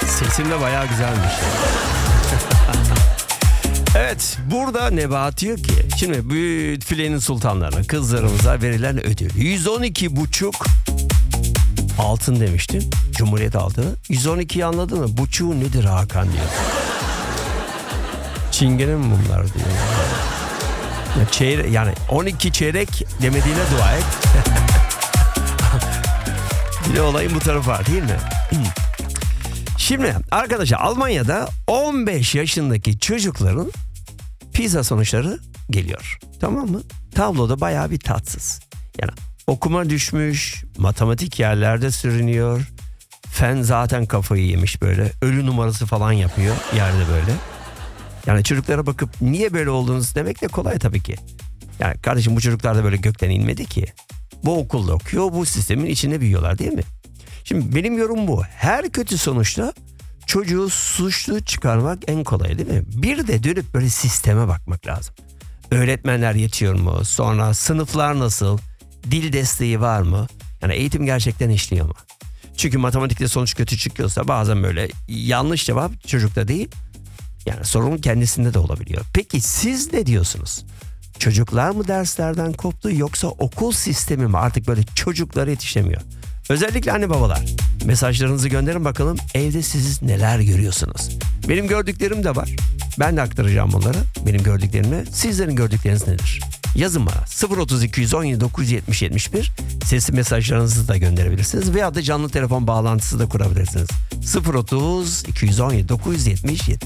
Sesim de bayağı güzelmiş. Evet, burada Nebahat diyor ki, şimdi büyük filenin sultanlarına, kızlarımıza verilen ödül 112,5 altın demiştim. Cumhuriyet altını. 112'yi anladın mı? Buçuğu nedir Hakan diyor. Çingene mi bunlar diyor. Yani 12 çeyrek demediğine dua et. Bir de olayın bu tarafı var değil mi? Şimdi arkadaşlar, Almanya'da 15 yaşındaki çocukların PISA sonuçları geliyor. Tamam mı? Tabloda bayağı bir tatsız. Yani okuma düşmüş, matematik yerlerde sürünüyor. Fen zaten kafayı yemiş böyle. Ölü numarası falan yapıyor yerde böyle. Yani çocuklara bakıp niye böyle olduğunuzu demek de kolay tabii ki. Yani kardeşim, bu çocuklar da böyle gökten inmedi ki. Bu okulda okuyor, bu sistemin içinde büyüyorlar değil mi? Şimdi benim yorum bu. Her kötü sonuçta çocuğu suçlu çıkarmak en kolay değil mi? Bir de dönüp böyle sisteme bakmak lazım. Öğretmenler yetiyor mu? Sonra sınıflar nasıl? Dil desteği var mı? Yani eğitim gerçekten işliyor mu? Çünkü matematikte sonuç kötü çıkıyorsa bazen böyle yanlış cevap çocukta değil. Yani sorunun kendisinde de olabiliyor. Peki siz ne diyorsunuz? Çocuklar mı derslerden koptu, yoksa okul sistemi mi artık böyle çocuklara yetişemiyor? Özellikle anne babalar, mesajlarınızı gönderin bakalım, evde siz neler görüyorsunuz? Benim gördüklerim de var. Ben de aktaracağım bunları. Benim gördüklerimi. Sizlerin gördükleriniz nedir? Yazın bana. 030 217 970 71. Sesli mesajlarınızı da gönderebilirsiniz. Veya da canlı telefon bağlantısı da kurabilirsiniz. 030 217 970 71.